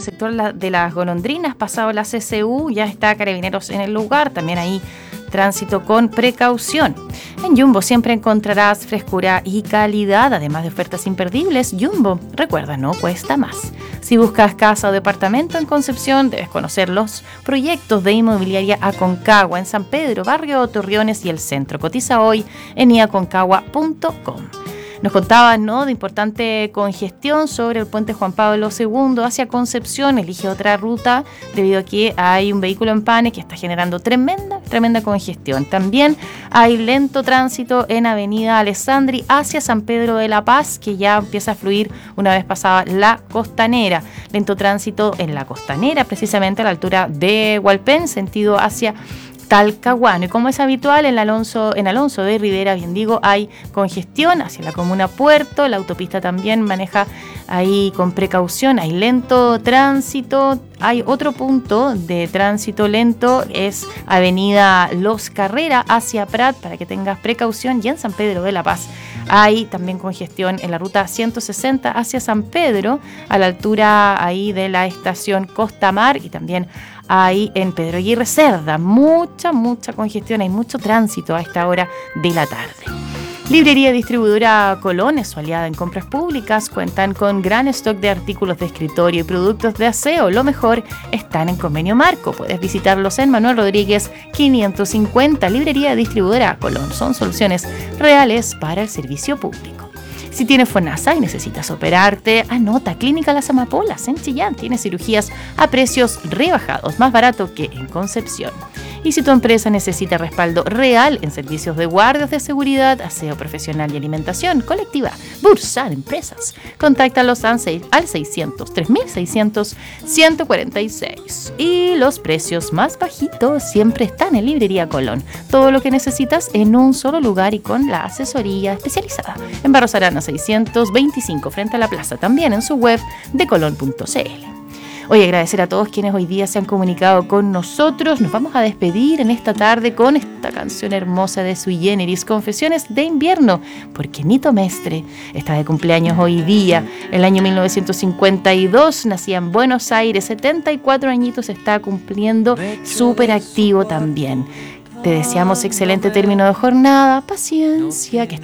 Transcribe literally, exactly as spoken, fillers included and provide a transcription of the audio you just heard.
sector la, de las Golondrinas, pasado la C C U, ya está Carabineros en el lugar, también ahí tránsito con precaución. En Jumbo siempre encontrarás frescura y calidad, además de ofertas imperdibles. Jumbo, recuerda, no cuesta más. Si buscas casa o departamento en Concepción, debes conocer los proyectos de Inmobiliaria Aconcagua en San Pedro, Barrio Torreones y el Centro. Cotiza hoy en i aconcagua punto com. Nos contaban, ¿no?, de importante congestión sobre el puente Juan Pablo segundo hacia Concepción. Elige otra ruta debido a que hay un vehículo en pane que está generando tremenda, tremenda congestión. También hay lento tránsito en Avenida Alessandri hacia San Pedro de la Paz, que ya empieza a fluir una vez pasada la Costanera. Lento tránsito en la Costanera, precisamente a la altura de Hualpén, sentido hacia Talcahuano. Y como es habitual en Alonso, en Alonso de Rivera, bien digo, hay congestión hacia la comuna Puerto. La autopista también maneja ahí con precaución, hay lento tránsito. Hay otro punto de tránsito lento, es Avenida Los Carrera hacia Prat, para que tengas precaución. Y en San Pedro de la Paz hay también congestión en la ruta ciento sesenta hacia San Pedro, a la altura ahí de la estación Costa Mar, y también ahí en Pedro Aguirre Cerda. Mucha, mucha congestión, hay mucho tránsito a esta hora de la tarde. Librería Distribuidora Colón es su aliada en compras públicas. Cuentan con gran stock de artículos de escritorio y productos de aseo. Lo mejor están en Convenio Marco. Puedes visitarlos en Manuel Rodríguez quinientos cincuenta. Librería Distribuidora Colón. Son soluciones reales para el servicio público. Si tienes FONASA y necesitas operarte, anota Clínica Las Amapolas en Chillán. Tiene cirugías a precios rebajados, más barato que en Concepción. Y si tu empresa necesita respaldo real en servicios de guardias de seguridad, aseo profesional y alimentación colectiva, Bursan Empresas, contáctalos al seiscientos, tres mil seiscientos, ciento cuarenta y seis. Y los precios más bajitos siempre están en Librería Colón. Todo lo que necesitas en un solo lugar y con la asesoría especializada. En Barros Arana seiscientos veinticinco, frente a la plaza, también en su web de colón punto c l. Hoy agradecer a todos quienes hoy día se han comunicado con nosotros. Nos vamos a despedir en esta tarde con esta canción hermosa de Sui Generis, Confesiones de Invierno, porque Nito Mestre está de cumpleaños hoy día. El año mil novecientos cincuenta y dos nacía en Buenos Aires, setenta y cuatro añitos está cumpliendo, súper activo también. Te deseamos excelente término de jornada, paciencia, que estés